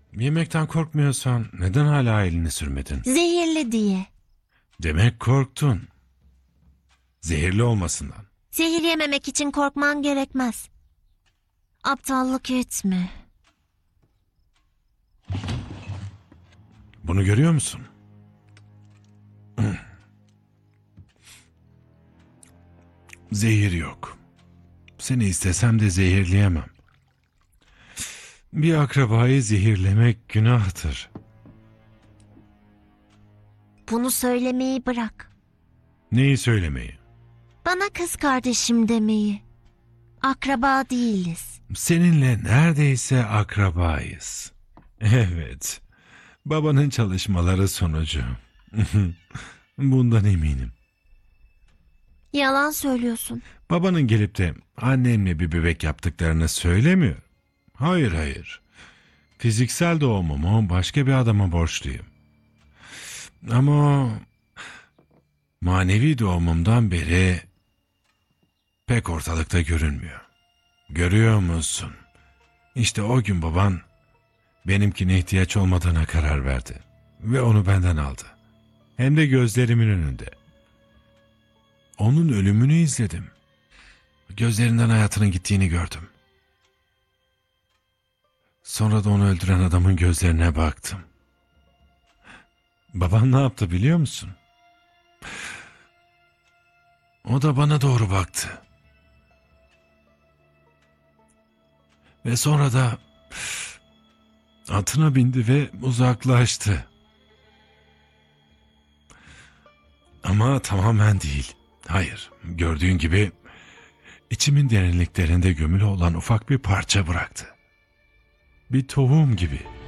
Yemekten korkmuyorsan neden hala elini sürmedin? Zehirli diye. Demek korktun. Zehirli olmasından. Zehir yememek için korkman gerekmez. Aptallık etme. Bunu görüyor musun? Zehir yok. Seni istesem de zehirleyemem. Bir akrabayı zehirlemek günahtır. Bunu söylemeyi bırak. Neyi söylemeyi? Bana kız kardeşim demeyi. Akraba değiliz. Seninle neredeyse akrabayız. Evet. Babanın çalışmaları sonucu. Bundan eminim. Yalan söylüyorsun. Babanın gelip de annemle bir bebek yaptıklarını söylemiyor. Hayır hayır. Fiziksel doğumumu başka bir adama borçluyum. Ama manevi doğumumdan beri pek ortalıkta görünmüyor. Görüyor musun? İşte o gün baban benimkine ihtiyaç olmadığına karar verdi. Ve onu benden aldı. Hem de gözlerimin önünde. Onun ölümünü izledim. Gözlerinden hayatının gittiğini gördüm. Sonra da onu öldüren adamın gözlerine baktım. Baban ne yaptı biliyor musun? O da bana doğru baktı. Ve sonra da atına bindi ve uzaklaştı. Ama tamamen değil. Hayır, gördüğün gibi içimin derinliklerinde gömülü olan ufak bir parça bıraktı. Bir tohum gibi.